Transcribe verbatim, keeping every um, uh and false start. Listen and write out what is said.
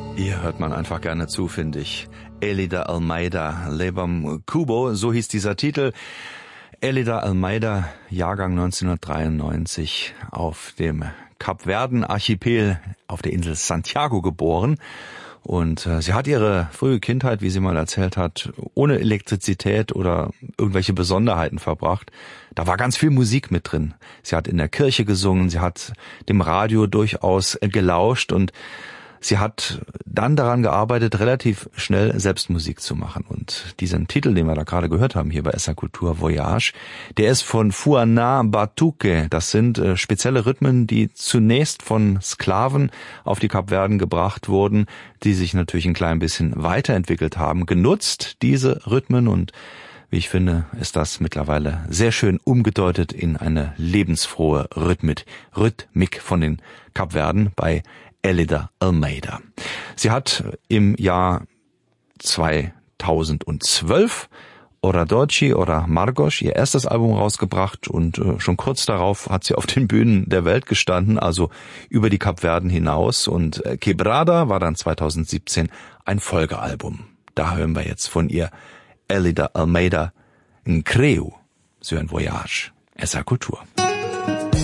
Hier hört man einfach gerne zu, finde ich. Elida Almeida, Lebam Kubo, so hieß dieser Titel. Elida Almeida, Jahrgang neunzehnhundertdreiundneunzig, auf dem Kapverden-Archipel auf der Insel Santiago geboren. Und äh, sie hat ihre frühe Kindheit, wie sie mal erzählt hat, ohne Elektrizität oder irgendwelche Besonderheiten verbracht. Da war ganz viel Musik mit drin. Sie hat in der Kirche gesungen, sie hat dem Radio durchaus gelauscht und sie hat dann daran gearbeitet, relativ schnell selbst Musik zu machen. Und diesen Titel, den wir da gerade gehört haben, hier bei S R Kultur Voyage, der ist von Fuana Batuque. Das sind äh, spezielle Rhythmen, die zunächst von Sklaven auf die Kapverden gebracht wurden, die sich natürlich ein klein bisschen weiterentwickelt haben. Genutzt diese Rhythmen und wie ich finde, ist das mittlerweile sehr schön umgedeutet in eine lebensfrohe Rhythmik, Rhythmik von den Kapverden bei Elida Almeida. Sie hat im Jahr zweitausendzwölf Ora Dolci, Ora Margos, ihr erstes Album rausgebracht und äh, schon kurz darauf hat sie auf den Bühnen der Welt gestanden, also über die Kapverden hinaus. Und äh, Quebrada war dann zweitausendsiebzehn ein Folgealbum. Da hören wir jetzt von ihr Elida Almeida, Creu, sur un voyage, S R Kultur.